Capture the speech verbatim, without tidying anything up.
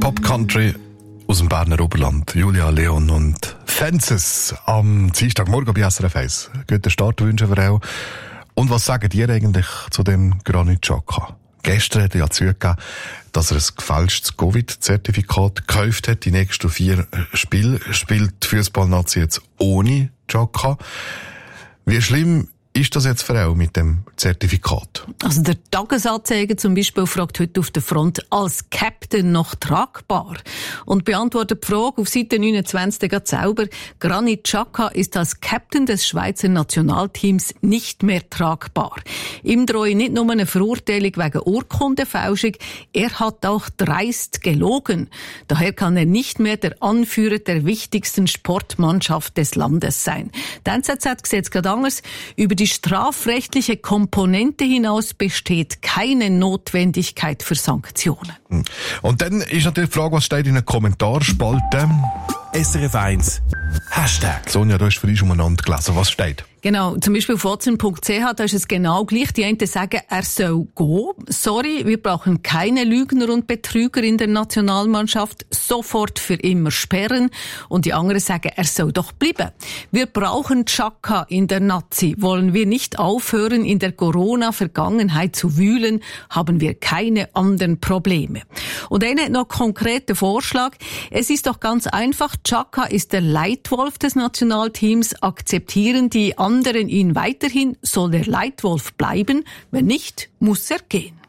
Pop-Country aus dem Berner Oberland. Julia Leon und Fences am Dienstagmorgen bei S R F eins. Guten Start wünschen wir auch. Und was sagen ihr eigentlich zu dem Granit Xhaka? Gestern hat er ja zugegeben, dass er ein gefälschtes Covid-Zertifikat gekauft hat. Die nächsten vier Spiele spielt die Fußballnazi jetzt ohne Xhaka. Wie schlimm ist das jetzt für auch mit dem Zertifikat? Also der Tagesanzeiger zum Beispiel fragt heute auf der Front, als Captain noch tragbar? Und beantwortet die Frage auf Seite neunundzwanzig ganz selber, Granit Xhaka ist als Captain des Schweizer Nationalteams nicht mehr tragbar. Ihm drohe nicht nur eine Verurteilung wegen Urkundenfälschung, er hat auch dreist gelogen. Daher kann er nicht mehr der Anführer der wichtigsten Sportmannschaft des Landes sein. Die N Z Z sieht es gerade anders. Über die strafrechtliche Komponente hinaus besteht keine Notwendigkeit für Sanktionen. Und dann ist natürlich die Frage, was steht in der Kommentarspalte? S R F eins Hashtag. Sonja, du hast für dich umeinander gelesen. Was steht? Genau, zum Beispiel auf watson punkt c h, da ist es genau gleich. Die einen sagen, er soll gehen. Sorry, wir brauchen keine Lügner und Betrüger in der Nationalmannschaft. Sofort für immer sperren. Und die anderen sagen, er soll doch bleiben. Wir brauchen Xhaka in der Nazi. Wollen wir nicht aufhören, in der Corona-Vergangenheit zu wühlen, haben wir keine anderen Probleme. Und einer hat noch einen konkreten Vorschlag. Es ist doch ganz einfach. Xhaka ist der Leitwolf des Nationalteams. Akzeptieren die anderen ihn weiterhin, soll der Leitwolf bleiben. Wenn nicht, muss er gehen.